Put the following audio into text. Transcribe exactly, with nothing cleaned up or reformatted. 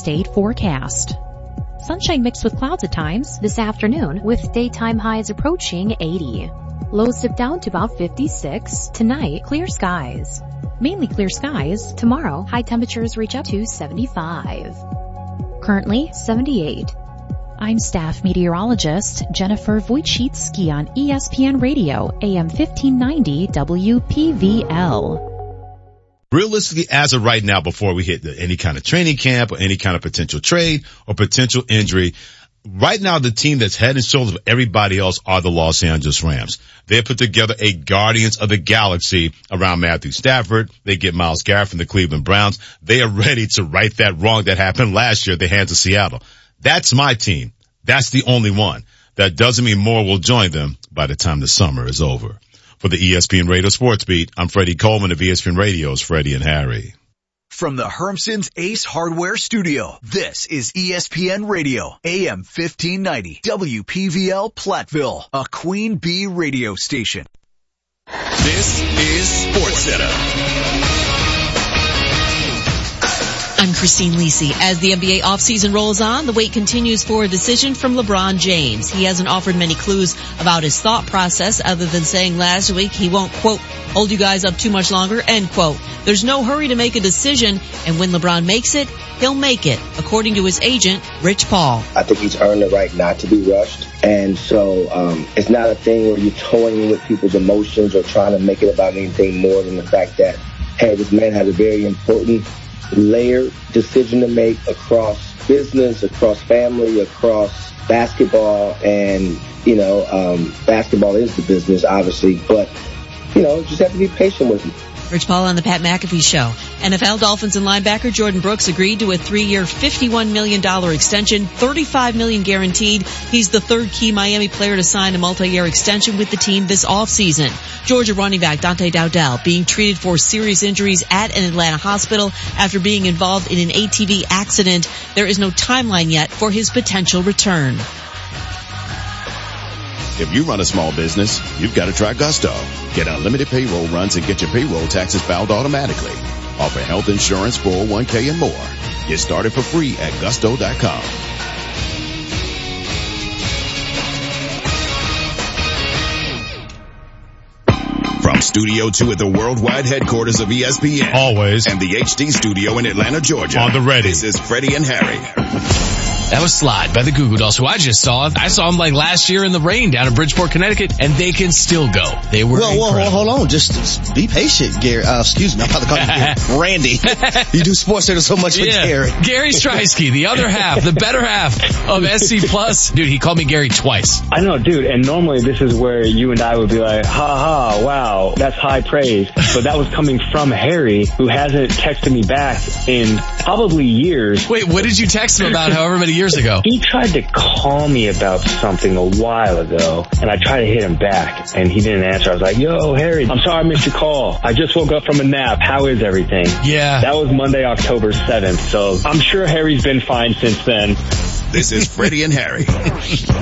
state forecast. Sunshine mixed with clouds at times this afternoon with daytime highs approaching eighty. Lows dip down to about fifty-six. Tonight, clear skies. Mainly clear skies. Tomorrow, high temperatures reach up to seventy-five. Currently, seventy-eight. I'm staff meteorologist Jennifer Wojcicki on E S P N Radio, A M fifteen ninety W P V L. Realistically, as of right now, before we hit the, any kind of training camp or any kind of potential trade or potential injury, right now the team that's head and shoulders of everybody else are the Los Angeles Rams. They put together a Guardians of the Galaxy around Matthew Stafford. They get Myles Garrett from the Cleveland Browns. They are ready to right that wrong that happened last year at the hands of Seattle. That's my team. That's the only one. That doesn't mean more will join them by the time the summer is over. For the E S P N Radio Sports Beat, I'm Freddie Coleman of E S P N Radio's Freddie and Harry. From the Hermson's Ace Hardware Studio, this is E S P N Radio, A M fifteen ninety, W P V L Platteville, a Queen Bee radio station. This is SportsCenter. I'm Christine Lisi. As the N B A offseason rolls on, the wait continues for a decision from LeBron James. He hasn't offered many clues about his thought process other than saying last week he won't, quote, hold you guys up too much longer, end quote. There's no hurry to make a decision, and when LeBron makes it, he'll make it, according to his agent, Rich Paul. I think he's earned the right not to be rushed. And so um, it's not a thing where you're toying with people's emotions or trying to make it about anything more than the fact that, hey, this man has a very important layered decision to make across business, across family, across basketball. And, you know, um, basketball is the business, obviously. But, you know, just have to be patient with him. Rich Paul on the Pat McAfee Show. N F L Dolphins and linebacker Jordan Brooks agreed to a three-year, fifty-one million dollars extension, thirty-five million dollars guaranteed. He's the third key Miami player to sign a multi-year extension with the team this offseason. Georgia running back Dante Dowdell being treated for serious injuries at an Atlanta hospital after being involved in an A T V accident. There is no timeline yet for his potential return. If you run a small business, you've got to try Gusto. Get unlimited payroll runs and get your payroll taxes filed automatically. Offer health insurance, four oh one k, and more. Get started for free at gusto dot com. From Studio two at the worldwide headquarters of E S P N. Always. And the H D studio in Atlanta, Georgia. On the ready. This is Freddie and Harry. That was Slide by the Goo Goo Dolls, who I just saw. I saw them like last year in the rain down in Bridgeport, Connecticut, and they can still go. They were Whoa, whoa, incredible. whoa, hold on. Just, just be patient, Gary. Uh, excuse me. I'm about to call you Gary. Randy. You do Sports Center so much with yeah. Gary. Gary Streisky, the other half, the better half of S C Plus. Dude, he called me Gary twice. I know, dude, and normally this is where you and I would be like, ha ha, wow, that's high praise. But that was coming from Harry, who hasn't texted me back in probably years. Wait, what did you text him about however many years ago? He tried to call me about something a while ago, and I tried to hit him back, and he didn't answer. I was like, yo, Harry, I'm sorry I missed your call. I just woke up from a nap. How is everything? Yeah. That was Monday, October seventh, so I'm sure Harry's been fine since then. This is Freddie and Harry.